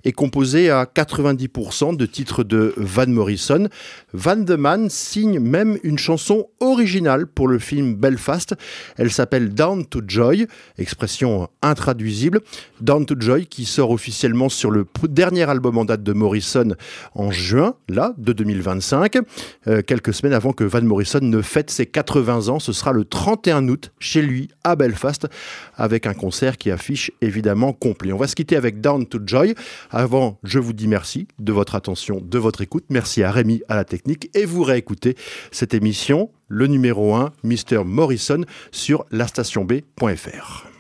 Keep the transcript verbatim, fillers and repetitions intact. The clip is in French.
est composé à quatre-vingt-dix pour cent de titres de Van Morrison. Van de Man signe même une chanson originale pour le film Belfast. Elle s'appelle Down to Joy, expression intraduisible. Down to Joy qui sort officiellement sur le dernier album en date de Morrison en juin, là, de deux mille vingt-cinq. Euh, quelques semaines avant que Van Morrison ne fête ses quatre-vingts ans. Ce sera le trente et un août, chez lui, à Belfast, avec un concert qui affiche évidemment complet. On va se quitter avec Down to Joy. Avant, je vous dis merci de votre attention, de votre écoute. Merci à Rémi à la technique. Et vous réécoutez cette émission, le numéro un, Mister Morrison, sur la station b point f r.